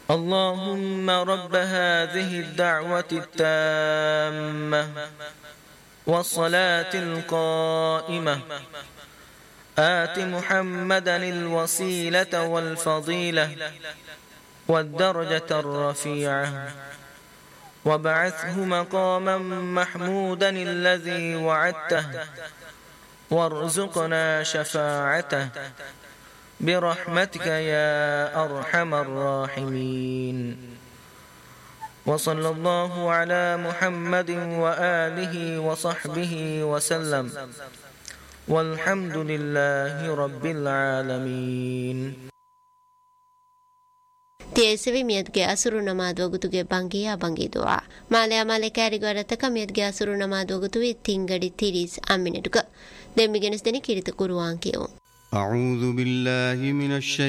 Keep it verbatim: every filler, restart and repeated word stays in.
اللهم رب هذه الدعوة التامة والصلاة القائمة آت محمدا الوسيلة والفضيلة والدرجة الرفيعة وابعثه مقاما محمودا الذي وعدته وارزقنا شفاعته برحمتك يا أرحم الراحمين. وصلى الله على محمد وآله وصحبه وسلم والحمد لله رب العالمين. تيسوي ميدگه اسرو نماز وگتوگه بانگیا بانگی دعا مالیا مالکاری گارتک ميدگه اسرو نماز وگتوي تینگڑی تیریس آمینه دگه دمیگنس دنی کیریت قرآن کیو. أعوذ بالله من الشيطان